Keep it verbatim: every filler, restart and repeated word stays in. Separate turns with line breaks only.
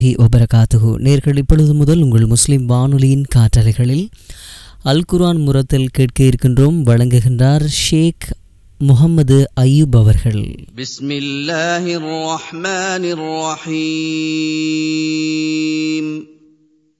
வபரகாத்துஹு. நேர்கள் இப்பொழுது முதல் உங்கள் முஸ்லிம் வானொலியின் காற்றலைகளில் அல் குர்ஆன் முரத்தில் கேட்க இருக்கின்றோம். வழங்குகின்றார் ஷேக் முஹம்மது அய்யூப் அவர்கள்.
பிஸ்மில்லாஹிர் ரஹ்மானிர் ரஹீம்.